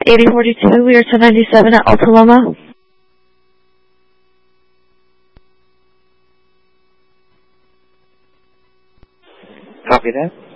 8042, we are 1097 at Alta Loma. Copy that.